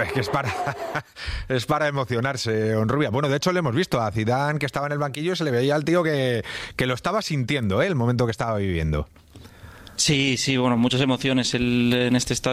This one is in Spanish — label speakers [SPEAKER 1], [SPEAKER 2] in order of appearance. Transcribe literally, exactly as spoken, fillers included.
[SPEAKER 1] es que es para, es para emocionarse, Honrubia. Bueno, de hecho lo hemos visto a Zidane, que estaba en el banquillo, se le veía al tío que, que lo estaba sintiendo, ¿eh? El momento que estaba viviendo.
[SPEAKER 2] Sí, sí, bueno, muchas emociones el, en este estadio.